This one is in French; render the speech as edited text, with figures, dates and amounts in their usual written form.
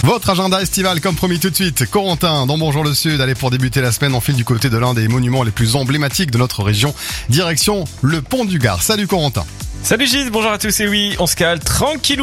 Votre agenda estival comme promis tout de suite. Corentin, dans Bonjour le Sud. Allez, pour débuter la semaine, on file du côté de l'un des monuments les plus emblématiques de notre région. Direction le Pont du Gard. Salut Corentin. Salut Gilles, bonjour à tous et oui, on se cale tranquillou.